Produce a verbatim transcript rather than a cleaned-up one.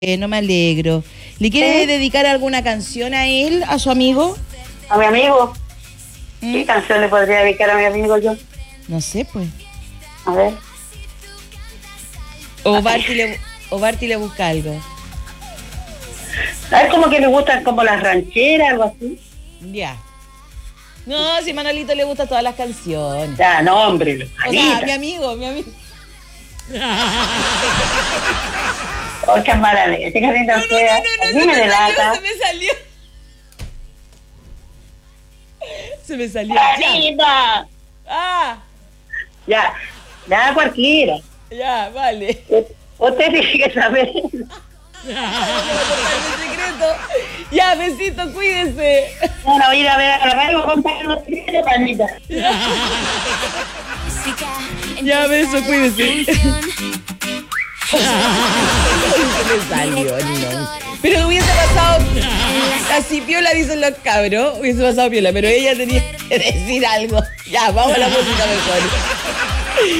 no me alegro. ¿Le quiere ¿Sí? dedicar alguna canción a él, a su amigo? ¿A mi amigo? ¿Mm? ¿Qué canción le podría dedicar a mi amigo yo? No sé, pues. A ver. O Barty le, o Barty le busca algo. ¿Sabes como que le gustan como las rancheras, algo así? Ya. No, si Manolito le gustan todas las canciones. Ya, no, hombre, O sea, mi amigo, mi amigo. Oh, qué mala leche, qué linda No, no, sea. no, no, A no, mí se me me salió, delata. se me salió. Se me salió. Ya. ¡Linda! Ah, Ya, ya cualquiera. ya, vale. Usted tiene que saber. El secreto. Ya, besito, cuídese. Bueno, voy a ir a ver a la radio con los secretos, panita. Ya, beso, cuídese. Se me salió, no. Pero hubiese pasado así piola, dicen los cabros. Hubiese pasado piola, pero ella tenía que decir algo. Ya, vamos a la música mejor.